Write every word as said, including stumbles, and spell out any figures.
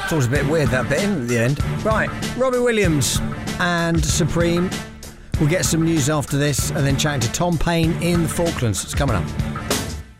It's always a bit weird, that bit, isn't it, at the end? Right, Robbie Williams and Supreme. We'll get some news after this and then chatting to Tom Payne in the Falklands. It's coming up.